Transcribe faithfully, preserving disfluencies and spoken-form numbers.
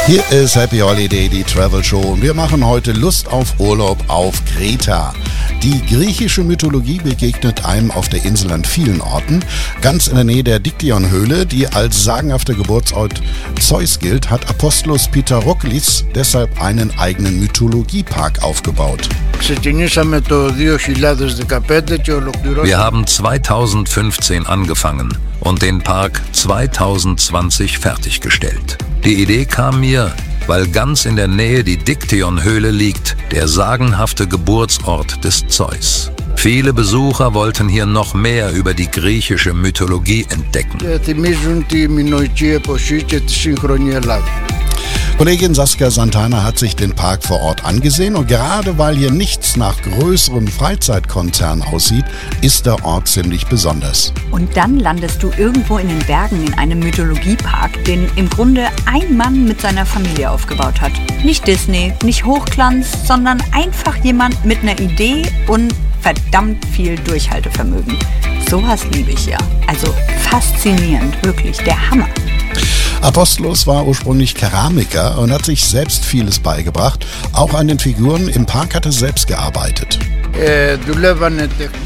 Hier ist Happy Holiday, die Travel Show, und wir machen heute Lust auf Urlaub auf Kreta. Die griechische Mythologie begegnet einem auf der Insel an vielen Orten. Ganz in der Nähe der Diktion-Höhle, die als sagenhafter Geburtsort Zeus gilt, hat Apostolos Pitarouklis deshalb einen eigenen Mythologiepark aufgebaut. Wir haben zweitausendfünfzehn angefangen und den Park zweitausendzwanzig fertiggestellt. Die Idee kam mir, weil ganz in der Nähe die Diktion-Höhle liegt, der sagenhafte Geburtsort des Zeus. Viele Besucher wollten hier noch mehr über die griechische Mythologie entdecken. Kollegin Saskia Santana hat sich den Park vor Ort angesehen, und gerade weil hier nichts nach größerem Freizeitkonzern aussieht, ist der Ort ziemlich besonders. Und dann landest du irgendwo in den Bergen in einem Mythologiepark, den im Grunde ein Mann mit seiner Familie aufgebaut hat. Nicht Disney, nicht Hochglanz, sondern einfach jemand mit einer Idee und verdammt viel Durchhaltevermögen. Sowas liebe ich ja. Also faszinierend, wirklich, der Hammer. Apostolos war ursprünglich Keramiker und hat sich selbst vieles beigebracht. Auch an den Figuren im Park hat er selbst gearbeitet.